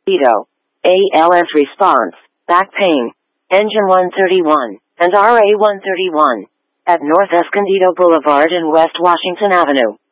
Escondido. ALS response, back pain, engine 131, and RA 131, at North Escondido Boulevard and West Washington Avenue.